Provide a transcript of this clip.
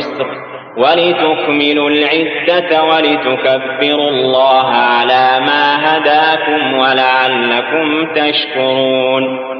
يسر ولتكملوا العدة ولتكبروا الله على ما هداكم ولعلكم تشكرون